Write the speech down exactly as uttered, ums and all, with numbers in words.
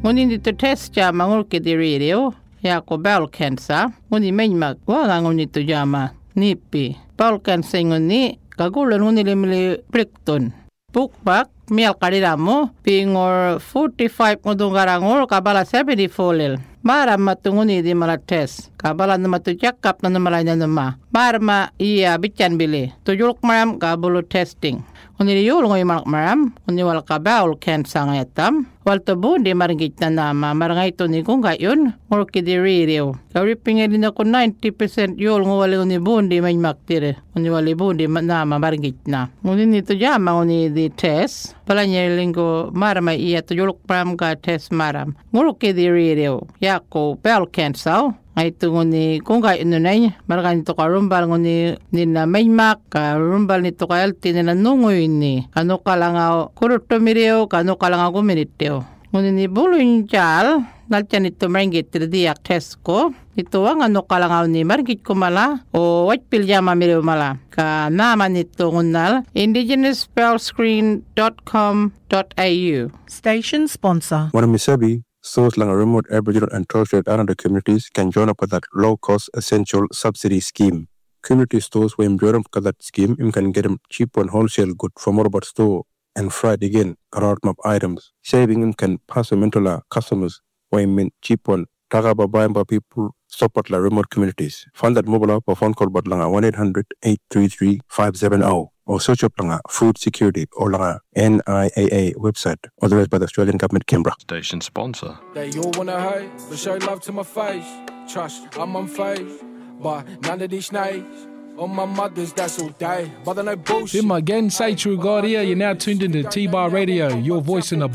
Nguni dito test jama ngulke di radio. Ya ko bowel cancer. Nguni menyak wala nguni to jama nipi. Bowel cancer nguni kagulan nguni limili plikton. Bukbak mial kariramo pingor forty-five ngudong garangol kabala seventy-four lil. Mara matunguni di mala test. Kabala na matujak na namalay na nama. Marma iya bican bili. Tujulok maram kabulo testing. Kung niliyulong yung malak maram, kung niwala ka bawal cancer ngayatam, wal tabo di maringit na nama, marangay ito ni kung gayon, ngorki di ririw. Karipingin din ako ninety percent yul ng wali kung nibundi may maktire, kung niwali bundi nama maringit na. Kung nito jama kung ni di test, pala niya linggo marama iya tujulok maram ka test maram, ngorki di ririw, yako bawal cancer, ay tungon ni kung kaya ino na niya, marang nito ka rumbal ni nina may mak, ka rumbal nito ka alti nila nungoy ni, kano ka lang ako kuruto mireo, kano ka lang ako miniteo. Ngunit ni bulo yung tiyal, naltiyan nito maringgit diak test ko, ito ang ano ka lang ako ni maringgit ko mala, o white piljama mireo mala, ka naman nito ngunal, indigenous spell screen dot com dot a u. Station sponsor. Wanamisabi, stores lang remote Aboriginal and Torres Strait Islander communities can join up with that low-cost essential subsidy scheme. Community stores where join up with that scheme, you can get them cheap on wholesale good from Robert store and fried again around map items. Saving them can pass them into la customers where mean cheap on tagaba buying by people support la remote communities. Find that mobile app or phone call but langa one eight hundred eight three three five seven zero. Or search up langa food security or langa N I A A website authorized by the Australian Government, Canberra. Station sponsor. They all wanna hate, but show love to my face. Trust, I'm unfazed by none of these snakes. On my mothers, that's all day. But I know bullshit. Bim again, say true God here. You're now tuned into T-Bar Radio, your voice in the